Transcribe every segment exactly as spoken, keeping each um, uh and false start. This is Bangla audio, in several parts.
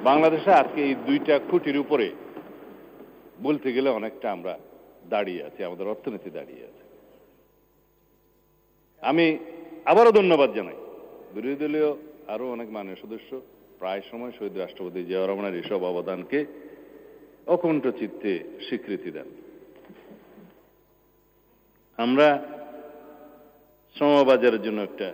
বাংলাদেশে আজকে এই দুইটা খুঁটির উপরে বলতে গেলে অনেকটা আমরা দাঁড়িয়ে আছি, আমাদের অর্থনীতি দাঁড়িয়ে আছে। আমি আবারও ধন্যবাদ জানাই বিরোধী দলীয় আরো অনেক মাননীয় সদস্য প্রায় সময় শহীদ রাষ্ট্রপতি জিয়াউর রহমানের এসব অবদানকে অকুণ্ঠ চিত্তে স্বীকৃতি দেন। আমরা শ্রমবাজারের জন্য একটা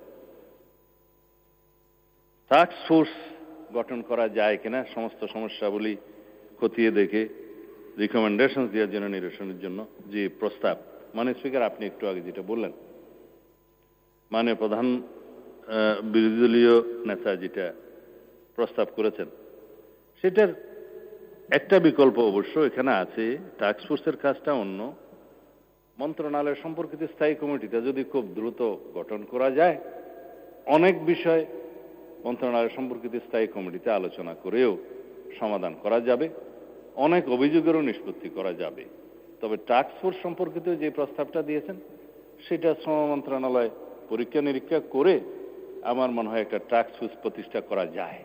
টাস্ক ফোর্স গঠন করা যায় কিনা সমস্ত সমস্যাবলী খতিয়ে দেখে রিকমেন্ডেশন দেওয়ার জন্য নিরসনের জন্য যে প্রস্তাব মাননীয় স্পিকার আপনি একটু আগে যেটা বললেন, মাননীয় প্রধান বিরোধী দলীয় নেতা যেটা প্রস্তাব করেছেন সেটার একটা বিকল্প অবশ্য এখানে আছে। টাস্ক ফোর্সের কাজটা অন্য মন্ত্রণালয় সম্পর্কিত স্থায়ী কমিটিতে যদি খুব দ্রুত গঠন করা যায়, অনেক বিষয় মন্ত্রণালয় সম্পর্কিত স্থায়ী কমিটিতে আলোচনা করেও সমাধান করা যাবে, অনেক অভিযোগেরও নিষ্পত্তি করা যাবে। তবে টাস্ক ফোর্স সম্পর্কিত যে প্রস্তাবটা দিয়েছেন সেটা শ্রম মন্ত্রণালয় পরীক্ষা নিরীক্ষা করে আমার মনে হয় একটা টাস্ক ফোর্স প্রতিষ্ঠা করা যায়।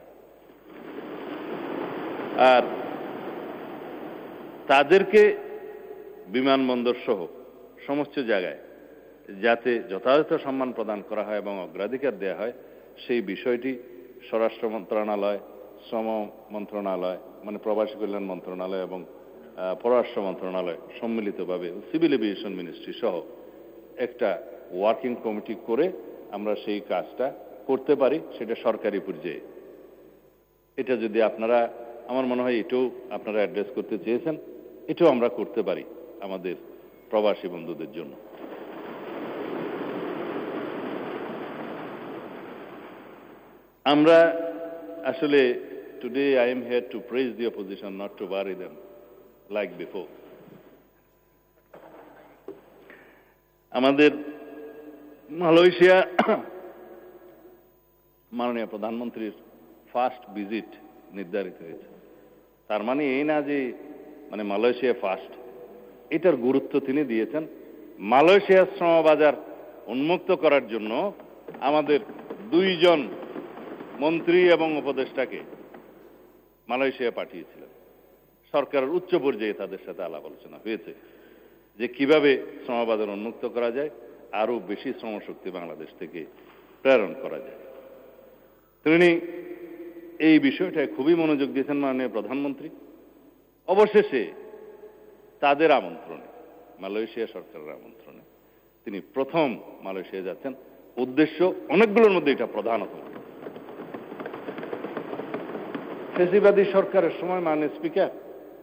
আর তাদেরকে বিমানবন্দর সহ সমস্ত জায়গায় যাতে যথাযথ সম্মান প্রদান করা হয় এবং অগ্রাধিকার দেওয়া হয় সেই বিষয়টি স্বরাষ্ট্র মন্ত্রণালয়, শ্রম মন্ত্রণালয় মানে প্রবাসী কল্যাণ মন্ত্রণালয় এবং পররাষ্ট্র মন্ত্রণালয় সম্মিলিতভাবে সিভিল এভিয়েশন মিনিস্ট্রি সহ একটা ওয়ার্কিং কমিটি করে আমরা সেই কাজটা করতে পারি, সেটা সরকারি পর্যায়ে। এটা যদি আপনারা, আমার মনে হয় এটাও আপনারা অ্যাড্রেস করতে চেয়েছেন, এটাও আমরা করতে পারি আমাদের প্রবাসী বন্ধুদের জন্য। আমরা আসলে today I am here two praise the opposition, not to worry them like before. আমাদের মালয়েশিয়া মাননীয় প্রধানমন্ত্রীর ফার্স্ট ভিজিট নির্ধারিত হয়েছে। তার মানে এই না যে মানে মালয়েশিয়া ফার্স্ট, এটার গুরুত্ব তিনি দিয়েছেন। মালয়েশিয়ার শ্রমবাজার উন্মুক্ত করার জন্য আমাদের দুইজন মন্ত্রী এবং উপদেষ্টাকে মালয়েশিয়া পাঠিয়েছিলেন। সরকারের উচ্চ পর্যায়ে তাদের সাথে আলাপ আলোচনা হয়েছে যে কিভাবে শ্রমবাজার উন্মুক্ত করা যায়, আরো বেশি শ্রমশক্তি বাংলাদেশ থেকে প্রেরণ করা যায়। তিনি এই বিষয়টায় খুবই মনোযোগ দিয়েছেন মাননীয় প্রধানমন্ত্রী। অবশেষে তাদের আমন্ত্রণে, মালয়েশিয়া সরকারের আমন্ত্রণে তিনি প্রথম মালয়েশিয়া যাচ্ছেন। উদ্দেশ্য অনেকগুলোর মধ্যে এটা প্রধানতম। ফ্যাসিবাদী সরকারের সময় মাননীয় স্পিকার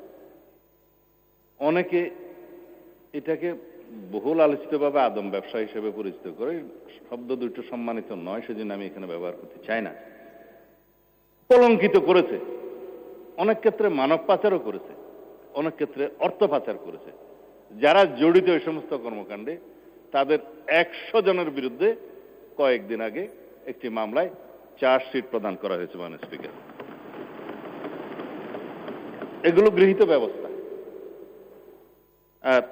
অনেকে এটাকে বহুল আলোচিতভাবে আদম ব্যবসা হিসেবে পরিচিত করে, শব্দ দুটো সম্মানিত নয় সেজন্য আমি এখানে ব্যবহার করতে চাই না, কলঙ্কিত করেছে। অনেক ক্ষেত্রে মানব পাচারও করেছে, অনেক ক্ষেত্রে অর্থ পাচার করেছে। যারা জড়িত এই সমস্ত কর্মকাণ্ডে তাদের একশো জনের বিরুদ্ধে কয়েকদিন আগে একটি মামলায় চার্জশিট প্রদান করা হয়েছে মাননীয় স্পিকার। এগুলো গৃহীত ব্যবস্থা। আর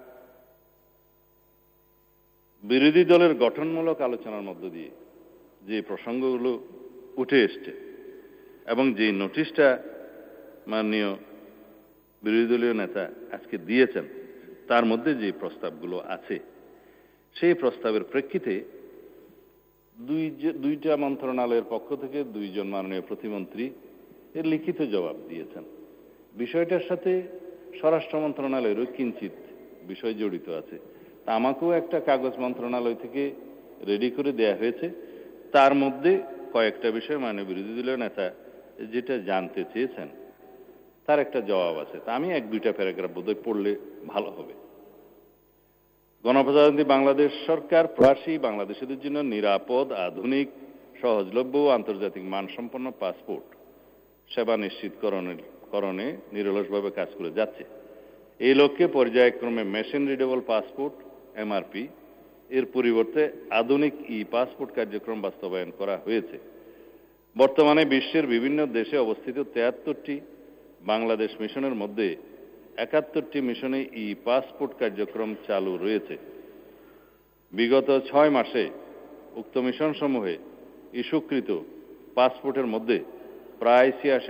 বিরোধী দলের গঠনমূলক আলোচনার মধ্য দিয়ে যে প্রসঙ্গগুলো উঠে এসছে এবং যে নোটিশটা মাননীয় বিরোধী দলীয় নেতা আজকে দিয়েছেন তার মধ্যে যে প্রস্তাবগুলো আছে সেই প্রস্তাবের প্রেক্ষিতে দুই দুইটা মন্ত্রণালয়ের পক্ষ থেকে দুইজন মাননীয় প্রতিমন্ত্রী এর লিখিত জবাব দিয়েছেন। বিষয়টার সাথে স্বরাষ্ট্র মন্ত্রণালয়েরও কিঞ্চিত বিষয় জড়িত আছে। তা আমাকেও একটা কাগজ মন্ত্রণালয় থেকে রেডি করে দেয়া হয়েছে। তার মধ্যে কয়েকটা বিষয় মাননীয় বিরোধী দলীয় নেতা যেটা জানতে চেয়েছেন তার একটা জবাব আছে। তা আমি এক দুইটা প্যারাগ্রাফ বোধহয় পড়লে ভালো হবে। গণপ্রজাতন্ত্রী বাংলাদেশ সরকার প্রবাসী বাংলাদেশিদের জন্য নিরাপদ, আধুনিক, সহজলভ্য ও আন্তর্জাতিক মানসম্পন্ন পাসপোর্ট সেবা নিশ্চিতকরণের করণে নিরলসভাবে কাজ করে যাচ্ছে। এই লক্ষ্যে পর্যায়ক্রমে মেশিন রিডেবল পাসপোর্ট এমআরপি এর পরিবর্তে আধুনিক ই পাসপোর্ট কার্যক্রম বাস্তবায়ন করা হয়েছে। বর্তমানে বিশ্বের বিভিন্ন দেশে অবস্থিত তেয়াত্তরটি বাংলাদেশ মিশনের মধ্যে একাত্তরটি মিশনে ই পাসপোর্ট কার্যক্রম চালু রয়েছে। বিগত ছয় মাসে উক্ত মিশন সমূহে ইস্যুকৃত পাসপোর্টের মধ্যে প্রায় ছিয়াশি